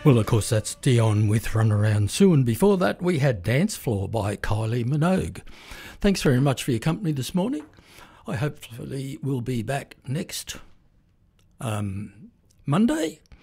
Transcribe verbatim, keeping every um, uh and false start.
Well, of course, that's Dion with Runaround Sue, and before that we had Dance Floor by Kylie Minogue. Thanks very much for your company this morning. I hopefully will be back next um, Monday